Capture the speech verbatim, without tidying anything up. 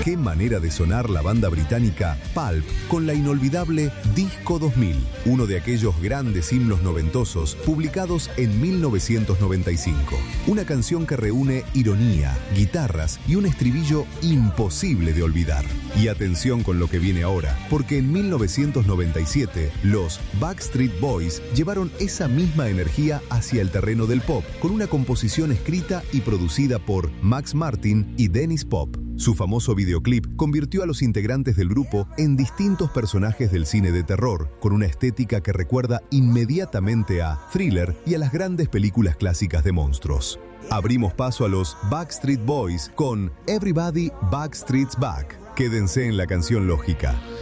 Qué manera de sonar la banda británica Pulp con la inolvidable Disco dos mil, uno de aquellos grandes himnos noventosos publicados en mil novecientos noventa y cinco. Una canción que reúne ironía, guitarras y un estribillo imposible de olvidar. Y atención con lo que viene ahora, porque en mil novecientos noventa y siete los Backstreet Boys llevaron esa misma energía hacia el terreno del pop, con una composición escrita y producida por Max Martin y Dennis Pop. Su famoso videoclip convirtió a los integrantes del grupo en distintos personajes del cine de terror, con una estética que recuerda inmediatamente a Thriller y a las grandes películas clásicas de monstruos. Abrimos paso a los Backstreet Boys con Everybody Backstreet's Back. Quédense en la canción lógica.